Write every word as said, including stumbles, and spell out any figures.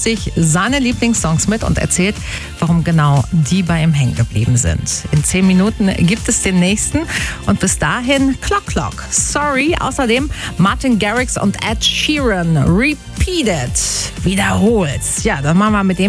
sich seine Lieblingssongs mit und erzählt, warum genau die bei ihm hängen geblieben sind. In zehn Minuten gibt es den nächsten und bis dahin Clock Clock, Sorry. Außerdem Martin Garrix und Ed Sheeran, Repeat It, wiederholt's. Ja, dann machen wir mit dem